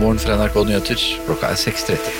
morgen fra NRK Nyheter. Klokka 6:30.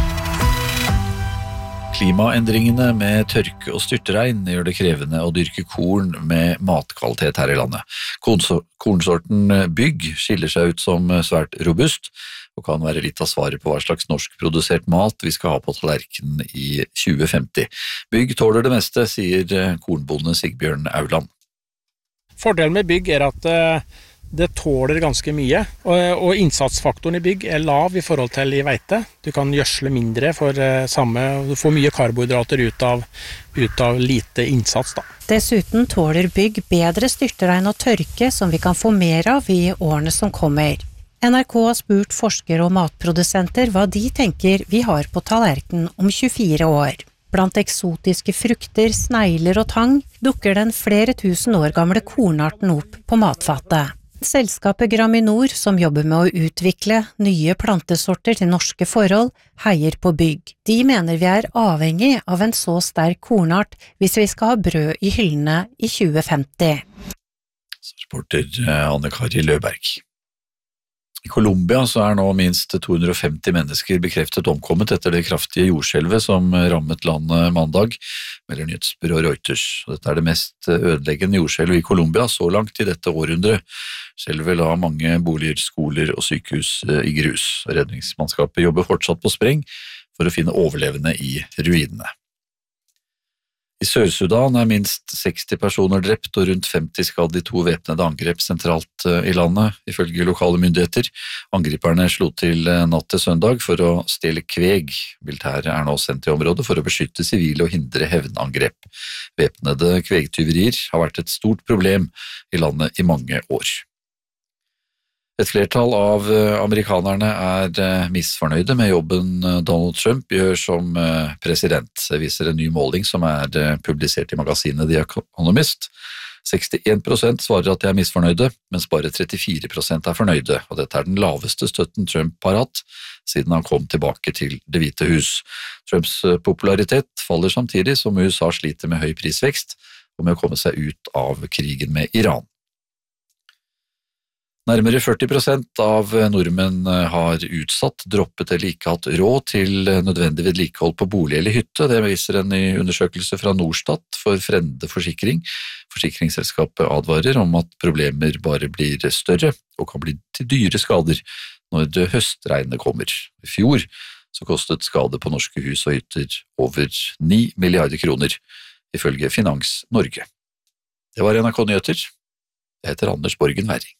Klimaendringene med tørke og styrtregn gjør det krevende å dyrke korn med matkvalitet her i landet. Kornsorten Bygg skiller seg ut som svært robust, og kan være litt av svaret på hva slags norskprodusert mat vi skal ha på tallerkenen i 2050. Bygg tåler det meste, sier kornbonde Sigbjørn Auland. Fordelen med Bygg at det tåler ganske mye, og innsatsfaktoren i Bygg lav i forhold til i veite. Du kan gjødsle mindre for samme, du får mye karbohydrater ut av lite innsats da. Dessuten tåler Bygg bedre styrtregn og tørke som vi kan få mer av i årene som kommer. NRK har spurt forskere og matprodusenter hva de tenker vi har på tallerkenen om 24 år. Blant eksotiske frukter, snegler og tang dukker den flere tusen år gamle kornarten opp på matfatet. Selskapet Graminor, som jobber med å utvikle nye plantesorter til norske forhold, heier på Bygg. De mener vi avhengig av en så sterk kornart hvis vi skal ha brød i hyllene i 2050. Reporter Anne-Kari Løberg. I Colombia så nå minst 250 mennesker bekreftet omkommet etter det kraftige jordskjelvet som rammet landet mandag, melder nyhetsbyrået Reuters. Dette det mest ødeleggende jordskjelvet i Colombia så langt i dette århundret. Skjelvet la mange boliger, skoler og sykehus i grus. Redningsmannskapet jobber fortsatt på spreng for å finne overlevende i ruinene. I Sør-Sudan minst 60 personer drept og rundt 50 skadd i 2 væpnede angrep sentralt i landet, ifølge lokale myndigheter. Angriperne slo til natt til søndag for å stjele kveg. Militæret nå sendt i området for å beskytte sivile og hindre hevnangrep. Væpnede kvegtyverier har vært et stort problem i landet i mange år. Et flertall av amerikanerne misfornøyde med jobben Donald Trump gjør som president. Det viser en ny måling som publisert i magasinet The Economist. 61% svarer at de misfornøyde, mens bare 34% fornøyde, og dette den laveste støtten Trump har hatt siden han kom tilbake til Det hvite hus. Trumps popularitet faller samtidig som USA sliter med høy prisvekst og med å komme seg ut av krigen med Iran. Nærmere 40% av nordmenn har utsatt, droppet eller ikke hatt råd til nødvendig vedlikehold på bolig eller hytte. Det viser en ny undersøkelse fra Norstat for Frende Forsikring. Forsikringsselskapet advarer om at problemer bare blir større og kan bli til dyre skader når høstregnet kommer. I fjor så kostet skade på norske hus og hytter over 9 milliarder kroner, ifølge Finans Norge. Det var NRK Nyheter. Jeg heter Anders Borgen Werring.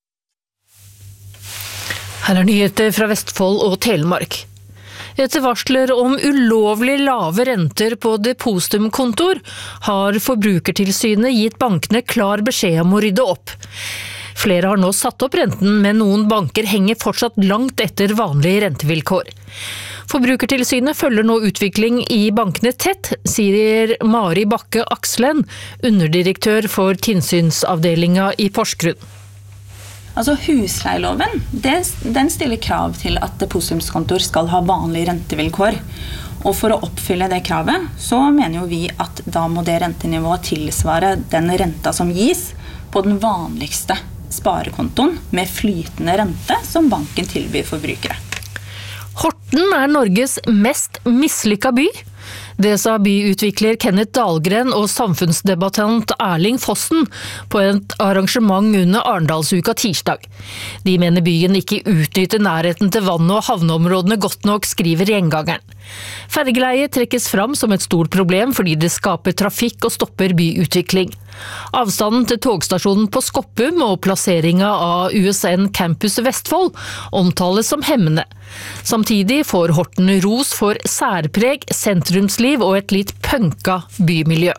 Her nyheter fra Vestfold og Telemark. Etter varsler om ulovlig lave renter på depositumkontor har Forbrukertilsynet gitt bankene klar beskjed om å rydde opp. Flere har nå satt opp renten, men noen banker henger fortsatt langt etter vanlige rentevilkår. Forbrukertilsynet følger nå utvikling i bankene tett, sier Mari Bakke Akslen, underdirektør for tilsynsavdelinga i Porsgrunn. Altså husleieloven, den stiller krav til at depositumskontor skal ha vanlige rentevilkår. Og for å oppfylle det kravet, så mener jo vi at da må det rentenivået tilsvare den renta som gis på den vanligste sparekontoen med flytende rente som banken tilbyr forbrukere. Horten Norges mest mislykka by. Det sa byutvikler Kenneth Dahlgren og samfunnsdebattant Erling Fossen på et arrangement under Arendalsuka tirsdag. De mener byen ikke utnytter nærheten til vann- og havneområdene godt nok, skriver Gjengangeren. Fergeleie trekkes fram som et stort problem fordi det skaper trafikk og stopper byutvikling. Avstanden til togstasjonen på Skoppum og plasseringa av USN Campus Vestfold omtales som hemmende. Samtidig får Horten ros for særpreg, sentrumsliv og et litt punka bymiljø.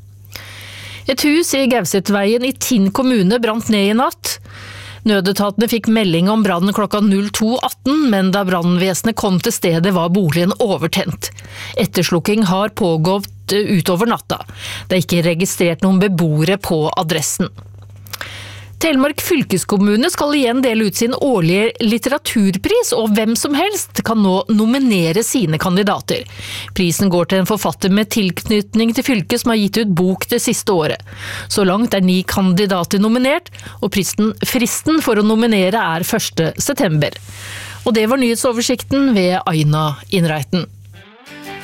Et hus i Gausethveien i Tinn kommune brant ned i natt. Nødetatene fikk melding om brannen klokka 02:18, men da brannvesenet kom til stedet var boligen overtent. Etterslukking har pågått utover natta. Det ikke registrert noen beboere på adressen. Telemark fylkeskommune skal igjen dele ut sin årlige litteraturpris, og hvem som helst kan nå nominere sine kandidater. Prisen går til en forfatter med tilknytning til fylket som har gitt ut bok det siste året. Så langt 9 kandidater nominert, og fristen for å nominere 1. september. Og det var nyhetsoversikten ved Aina Innreiten.